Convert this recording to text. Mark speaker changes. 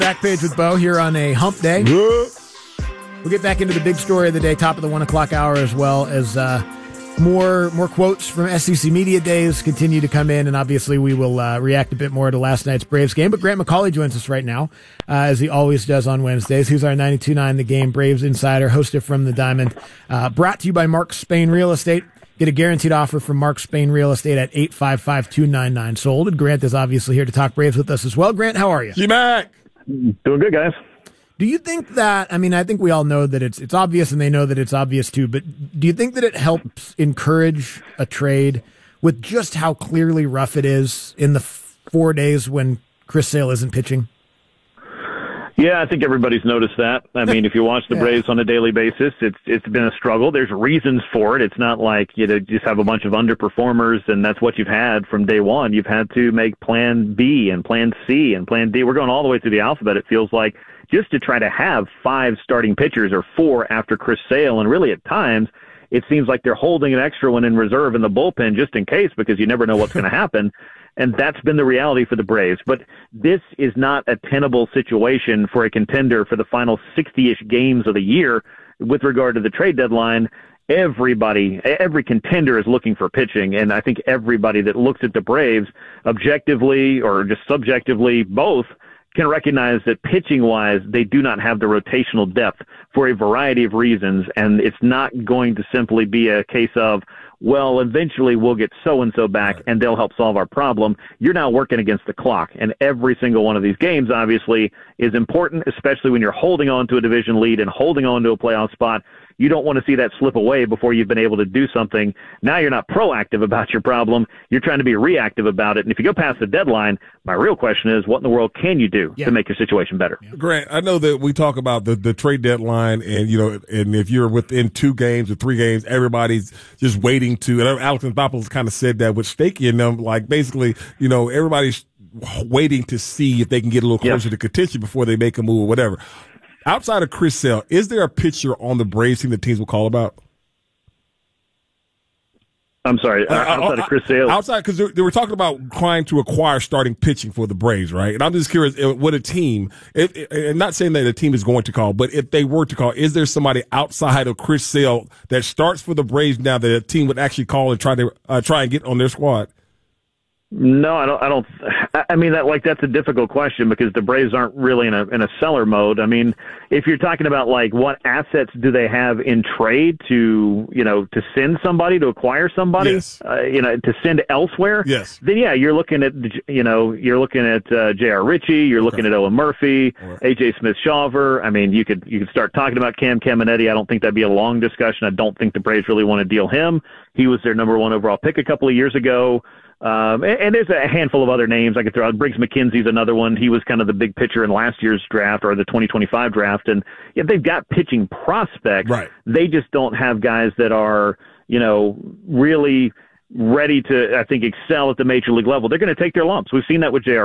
Speaker 1: Back Page with Bo here on a hump day. We'll get back into the big story of the day, top of the 1 o'clock hour, as well as more quotes from SEC Media Days continue to come in, and obviously we will react a bit more to last night's Braves game. But Grant McCauley joins us right now, as he always does on Wednesdays. He's our 92.9 The Game Braves insider, hosted from the Diamond. Brought to you by Mark Spain Real Estate. Get a guaranteed offer from Mark Spain Real Estate at 855-299-SOLD. And Grant is obviously here to talk Braves with us as well. Grant, how are you?
Speaker 2: G-Mac.
Speaker 3: Doing good, guys.
Speaker 1: Do you think that, I think we all know that it's obvious, and they know that it's obvious too, but do you think that it helps encourage a trade with just how clearly rough it is in the 4 days when Chris Sale isn't pitching?
Speaker 3: Yeah, I think everybody's noticed that. I mean, if you watch the Braves on a daily basis, it's been a struggle. There's reasons for it. It's not like you just have a bunch of underperformers and that's what you've had from day one. You've had to make plan B and plan C and plan D. We're going all the way through the alphabet, it feels like, just to try to have 5 starting pitchers or 4 after Chris Sale. And really at times, it seems like they're holding an extra one in reserve in the bullpen just in case, because you never know what's going to happen. And that's been the reality for the Braves. But this is not a tenable situation for a contender for the final 60-ish games of the year with regard to the trade deadline. Every contender is looking for pitching, and I think everybody that looks at the Braves objectively or just subjectively, both, can recognize that pitching-wise, they do not have the rotational depth for a variety of reasons, and it's not going to simply be a case of, well, eventually we'll get so-and-so back and they'll help solve our problem. You're now working against the clock, and every single one of these games, obviously, is important, especially when you're holding on to a division lead and holding on to a playoff spot. You don't want to see that slip away before you've been able to do something. Now you're not proactive about your problem. You're trying to be reactive about it. And if you go past the deadline, my real question is, what in the world can you do to make your situation better?
Speaker 2: Grant, I know that we talk about the trade deadline, and and if you're within 2 games or 3 games, everybody's just waiting to. And Alex Anthopoulos kind of said that with Stakey and them, like basically, everybody's waiting to see if they can get a little closer to contention before they make a move or whatever. Outside of Chris Sale, is there a pitcher on the Braves team that teams will call about?
Speaker 3: I'm sorry, outside of Chris Sale?
Speaker 2: Outside, because they were talking about trying to acquire starting pitching for the Braves, right? And I'm just curious, what a team, and not saying that a team is going to call, but if they were to call, is there somebody outside of Chris Sale that starts for the Braves now that a team would actually call and try and get on their squad?
Speaker 3: No, I don't. I mean, that's a difficult question because the Braves aren't really in a seller mode. I mean, if you're talking about like what assets do they have in trade to send somebody, to acquire somebody, to send elsewhere, then you're looking at J.R. Ritchie, you're looking at Owen Murphy, A.J. Smith-Shawver. I mean, you could start talking about Cam Caminiti. I don't think that'd be a long discussion. I don't think the Braves really want to deal him. He was their number 1 overall pick a couple of years ago. And there's a handful of other names I could throw out. Briggs McKenzie's another one. He was kind of the big pitcher in last year's draft or the 2025 draft. And they've got pitching prospects. Right. They just don't have guys that are, really ready to, I think, excel at the major league level. They're going to take their lumps. We've seen that with J.R.